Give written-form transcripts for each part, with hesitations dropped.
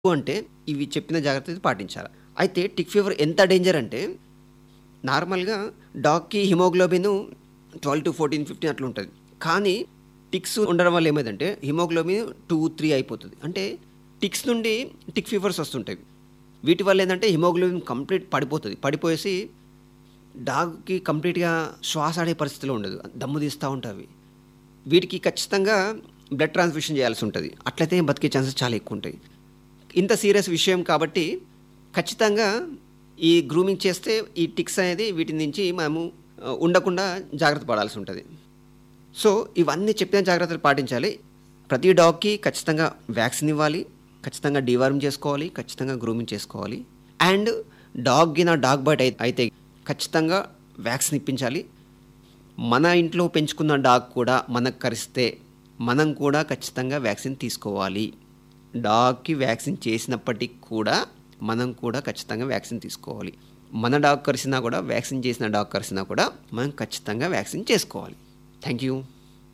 అంటే ఇవి చెప్పిన జాగ్రత్తలు పాటించాలి. అయితే టిక్ ఫీవర్ ఎంత డేంజర్ అంటే నార్మల్‌గా డాగ్‌కి హిమోగ్లోబిన్ 12-14-15 అట్లా ఉంటది. కానీ టిక్స్ ఉండడం వల్ల ఏమైందంటే హిమోగ్లోబిన్ 2, 3 అయిపోతది. అంటే టిక్స్ నుండి టిక్ ఫీవర్స్ వస్తుంటాయి. వీటి వల్ల ఏందంటే హిమోగ్లోబిన్ కంప్లీట్ పడిపోతది. పడిపోయేసి డాగ్‌కి కంప్లీట్‌గా శ్వాస ఆడే పరిస్థితిలో ఉండదు. దమ్ము తీస్తా ఉంటాయి. వీటికి ఖచ్చితంగా బ్లడ్ ట్రాన్స్‌ఫ్యూషన్ చేయాల్సి ఉంటది. అట్లయితే బతికే ఛాన్సెస్ చాలా ఎక్కువ ఉంటాయి. ఇంత సీరియస్ విషయం కాబట్టి ఖచ్చితంగా ఈ గ్రూమింగ్ చేస్తే ఈ టిక్స్ అనేది వీటి నుంచి మనము ఉండకుండా జాగ్రత్త పడాల్సి ఉంటది. సో, ఇవన్నీ చెప్పిన జాగ్రత్తలు పాటించాలి. ప్రతి డాగ్‌కి ఖచ్చితంగా వ్యాక్సిన్ ఇవ్వాలి. ఖచ్చితంగా డీవార్మ్ చేసుకోవాలి. ఖచ్చితంగా గ్రూమింగ్ చేసుకోవాలి. అండ్ డాగ్ బైట్ అయితే ఖచ్చితంగా వ్యాక్సిన్ ఇప్పించాలి. మన ఇంట్లో పెంచుకున్న డాగ్ కూడా మనకు కరిస్తే మనం కూడా ఖచ్చితంగా వ్యాక్సిన్ తీసుకోవాలి. డాగ్‌కి వ్యాక్సిన్ చేసినప్పటికి కూడా మనం కూడా ఖచ్చితంగా వ్యాక్సిన్ తీసుకోవాలి. మన డాగ్ కరిసినా కూడా వ్యాక్సిన్ చేసిన డాగ్ కరిసినా కూడా మనం ఖచ్చితంగా వ్యాక్సిన్ చేసుకోవాలి. Thank you.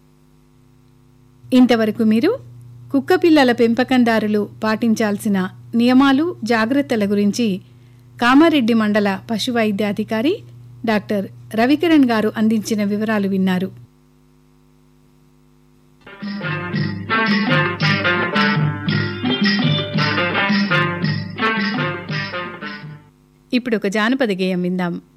ఇంతవరకు మీరు కుక్కపిల్లల పెంపకందారులు పాటించాల్సిన నియమాలు, జాగ్రత్తల గురించి కామారెడ్డి మండల పశు వైద్యాధికారి డాక్టర్ రవికిరణ్ గారు అందించిన వివరాలు విన్నారు. ఇప్పుడు ఒక జానపద గేయం విందాం.